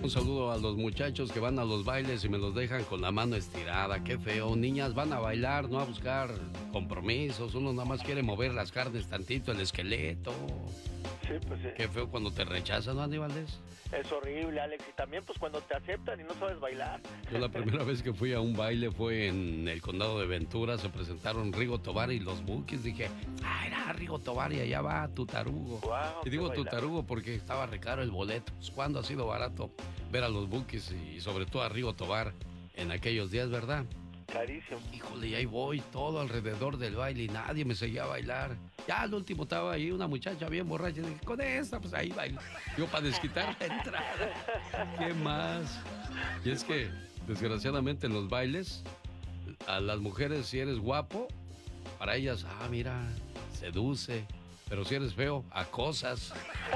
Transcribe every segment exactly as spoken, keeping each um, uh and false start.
Un saludo a los muchachos que van a los bailes y me los dejan con la mano estirada. Qué feo. Niñas, van a bailar, no a buscar compromisos. Uno nada más quiere mover las carnes tantito, el esqueleto. Sí, pues sí. Qué feo cuando te rechazan, ¿no, Andy Valdés? Es horrible, Alex. Y también, pues, cuando te aceptan y no sabes bailar. Yo la primera vez que fui a un baile fue en el condado de Ventura. Se presentaron Rigo Tobar y los Bukis. Dije, ah, era Rigo Tobar y allá va tu tarugo. Wow, y digo tu tarugo porque estaba re caro el boleto. Pues, ¿cuándo ha sido barato ver a los Bukis y sobre todo a Rigo Tobar en aquellos días, verdad? Carísimo. Híjole, y ahí voy, todo alrededor del baile y nadie me seguía a bailar. Ya al último estaba ahí una muchacha bien borracha y dije, con esta, pues ahí bailo. Yo para desquitar la entrada. ¿Qué más? Y es que, desgraciadamente, en los bailes, a las mujeres, si eres guapo, para ellas, ah, mira, seduce. Pero si eres feo, acosas.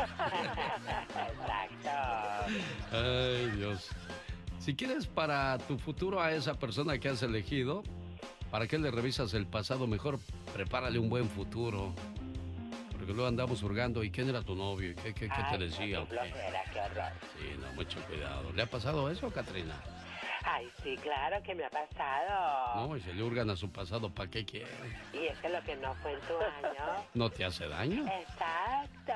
Exacto. Ay, Dios. Si quieres para tu futuro a esa persona que has elegido, ¿para qué le revisas el pasado? Mejor prepárale un buen futuro. Porque luego andamos hurgando. ¿Y quién era tu novio? ¿Qué, qué, qué Ay, te decía? No, qué flojera, qué horror. Sí, no, mucho cuidado. ¿Le ha pasado eso, Catrina? Ay, sí, claro que me ha pasado. No, y se le hurgan a su pasado, ¿para qué quiere? Y es que lo que no fue en tu año. ¿No te hace daño? Exacto.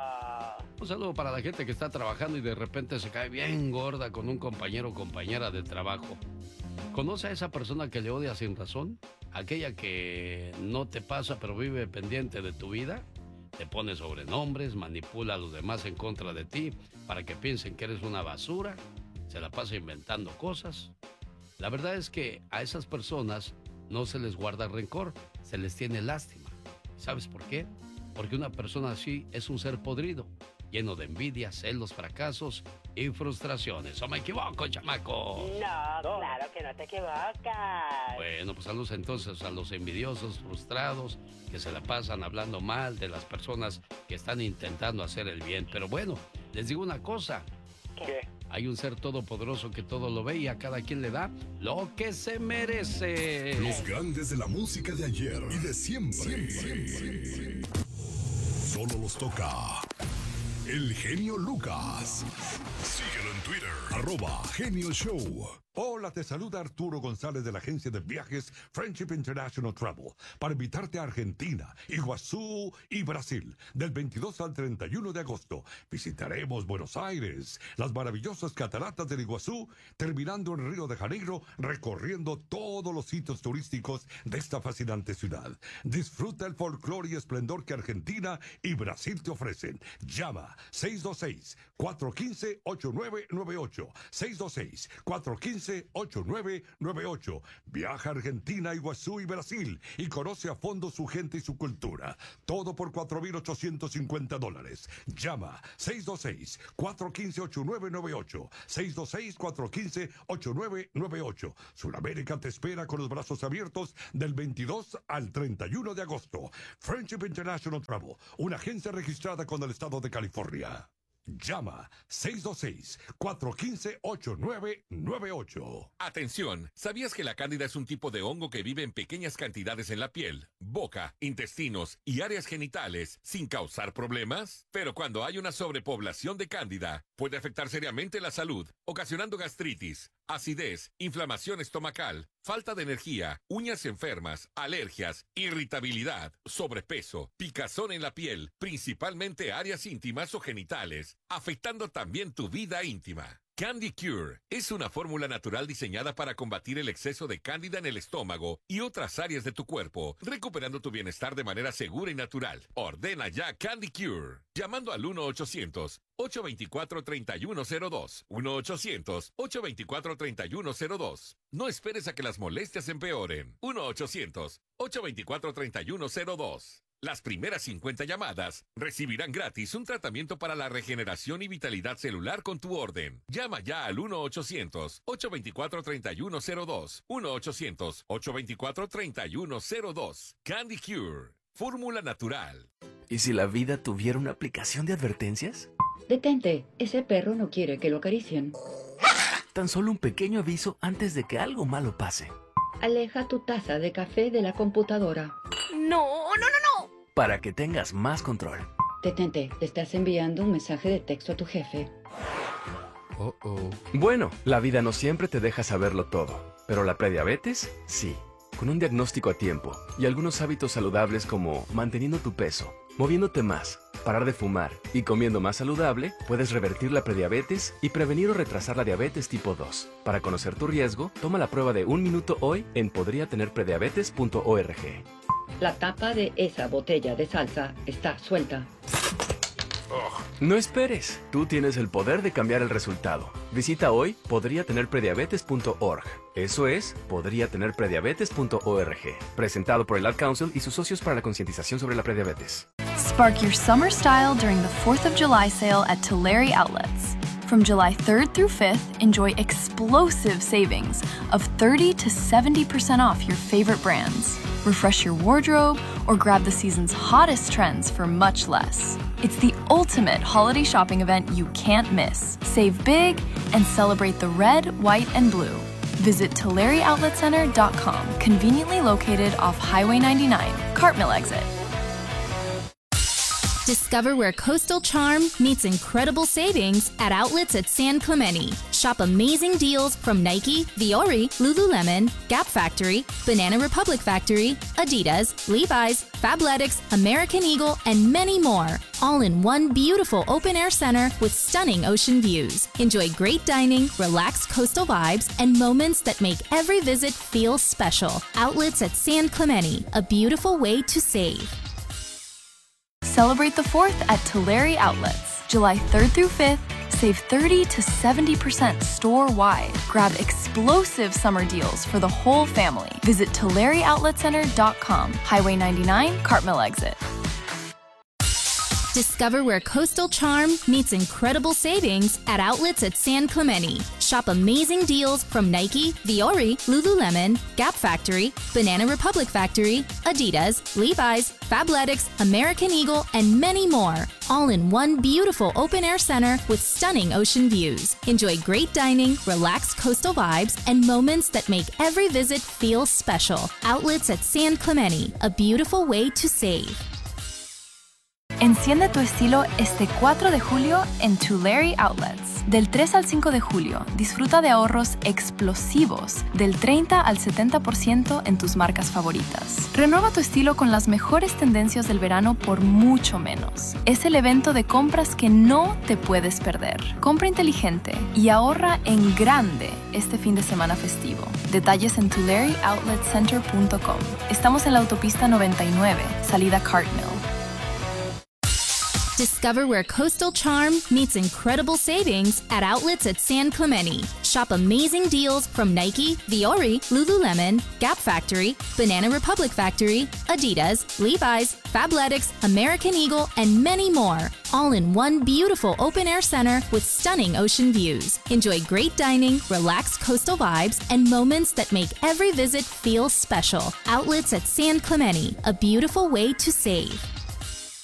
Un saludo para la gente que está trabajando y de repente se cae bien gorda con un compañero o compañera de trabajo. ¿Conoce a esa persona que le odia sin razón? Aquella que no te pasa pero vive pendiente de tu vida. Te pone sobrenombres, manipula a los demás en contra de ti para que piensen que eres una basura. Se la pasa inventando cosas. La verdad es que a esas personas no se les guarda rencor, se les tiene lástima. ¿Sabes por qué? Porque una persona así es un ser podrido, lleno de envidia, celos, fracasos y frustraciones. ¿O me equivoco, chamaco? No, claro que no te equivocas. Bueno, pues saludos entonces a los envidiosos, frustrados, que se la pasan hablando mal de las personas que están intentando hacer el bien. Pero bueno, les digo una cosa. ¿Qué? Hay un ser todopoderoso que todo lo ve y a cada quien le da lo que se merece. Los grandes de la música de ayer y de siempre. siempre. Solo los toca el genio Lucas. Síguelo en Twitter, arroba Genio Show. Hola, te saluda Arturo González de la agencia de viajes Friendship International Travel para invitarte a Argentina, Iguazú y Brasil del veintidós al treinta y uno de agosto. Visitaremos Buenos Aires, las maravillosas cataratas del Iguazú, terminando en Río de Janeiro, recorriendo todos los sitios turísticos de esta fascinante ciudad. Disfruta el folclore y esplendor que Argentina y Brasil te ofrecen. Llama seis dos seis, cuatro uno cinco, ocho nueve nueve ocho, seis dos seis, cuatro uno cinco, ocho nueve nueve ocho. Viaja a Argentina, Iguazú y Brasil y conoce a fondo su gente y su cultura. Todo por cuatro mil ochocientos cincuenta dólares. Llama seis dos seis, cuatro uno cinco, ocho nueve nueve ocho. seis dos seis, cuatro uno cinco, ocho nueve nueve ocho. Sudamérica te espera con los brazos abiertos del veintidós al treinta y uno de agosto. Friendship International Travel, una agencia registrada con el estado de California. Llama seis dos seis, cuatro uno cinco, ocho nueve nueve ocho. Atención, ¿sabías que la cándida es un tipo de hongo que vive en pequeñas cantidades en la piel, boca, intestinos y áreas genitales sin causar problemas? Pero cuando hay una sobrepoblación de cándida, puede afectar seriamente la salud, ocasionando gastritis, acidez, inflamación estomacal, falta de energía, uñas enfermas, alergias, irritabilidad, sobrepeso, picazón en la piel, principalmente áreas íntimas o genitales, afectando también tu vida íntima. Candy Cure es una fórmula natural diseñada para combatir el exceso de cándida en el estómago y otras áreas de tu cuerpo, recuperando tu bienestar de manera segura y natural. Ordena ya Candy Cure, llamando al uno ochocientos, ocho dos cuatro, tres uno cero dos. uno ochocientos, ocho dos cuatro, tres uno cero dos. No esperes a que las molestias empeoren. uno ochocientos, ocho dos cuatro, tres uno cero dos. Las primeras cincuenta llamadas recibirán gratis un tratamiento para la regeneración y vitalidad celular con tu orden. Llama ya al uno ochocientos, ocho dos cuatro, tres uno cero dos. uno ochocientos, ocho dos cuatro, tres uno cero dos. Candy Cure, fórmula natural. ¿Y si la vida tuviera una aplicación de advertencias? Detente, ese perro no quiere que lo acaricien. Tan solo un pequeño aviso antes de que algo malo pase. Aleja tu taza de café de la computadora. No, no, no, no. Para que tengas más control. Detente, te estás enviando un mensaje de texto a tu jefe. Oh, oh. Bueno, la vida no siempre te deja saberlo todo, pero la prediabetes, sí. Con un diagnóstico a tiempo y algunos hábitos saludables como manteniendo tu peso, moviéndote más, parar de fumar y comiendo más saludable, puedes revertir la prediabetes y prevenir o retrasar la diabetes tipo dos. Para conocer tu riesgo, toma la prueba de un minuto hoy en podría tener prediabetes punto org. La tapa de esa botella de salsa está suelta. No esperes, tú tienes el poder de cambiar el resultado. Visita hoy podría tener prediabetes punto org. Eso es, podría tener prediabetes punto org. Presentado por el Ad Council y sus socios para la concientización sobre la prediabetes. Spark your summer style during the fourth of July sale at Tulare Outlets. From July third through fifth, enjoy explosive savings of thirty to seventy percent off your favorite brands. Refresh your wardrobe or grab the season's hottest trends for much less. It's the ultimate holiday shopping event you can't miss. Save big and celebrate the red, white, and blue. Visit Tulare Outlet Center dot com, conveniently located off Highway ninety-nine, Cartmill exit. Discover where coastal charm meets incredible savings at outlets at San Clemente. Shop amazing deals from Nike, Viore, Lululemon, Gap Factory, Banana Republic Factory, Adidas, Levi's, Fabletics, American Eagle, and many more. All in one beautiful open-air center with stunning ocean views. Enjoy great dining, relaxed coastal vibes, and moments that make every visit feel special. Outlets at San Clemente, a beautiful way to save. Celebrate the fourth at Tulare Outlets. July third through fifth, save thirty to seventy percent store-wide. Grab explosive summer deals for the whole family. Visit Tulare Outlet Center dot com, Highway ninety-nine, Cartmill exit. Discover where coastal charm meets incredible savings at outlets at San Clemente. Shop amazing deals from Nike, Viore, Lululemon, Gap Factory, Banana Republic Factory, Adidas, Levi's, Fabletics, American Eagle, and many more. All in one beautiful open-air center with stunning ocean views. Enjoy great dining, relaxed coastal vibes, and moments that make every visit feel special. Outlets at San Clemente, a beautiful way to save. Enciende tu estilo este cuatro de julio en Tulare Outlets. Del tres al cinco de julio, disfruta de ahorros explosivos del treinta al setenta por ciento en tus marcas favoritas. Renueva tu estilo con las mejores tendencias del verano por mucho menos. Es el evento de compras que no te puedes perder. Compra inteligente y ahorra en grande este fin de semana festivo. Detalles en Tulare Outlet Center punto com. Estamos en la autopista noventa y nueve, salida Cartmill. Discover where coastal charm meets incredible savings at outlets at San Clemente. Shop amazing deals from Nike, Viore, Lululemon, Gap Factory, Banana Republic Factory, Adidas, Levi's, Fabletics, American Eagle, and many more. All in one beautiful open-air center with stunning ocean views. Enjoy great dining, relaxed coastal vibes, and moments that make every visit feel special. Outlets at San Clemente, a beautiful way to save.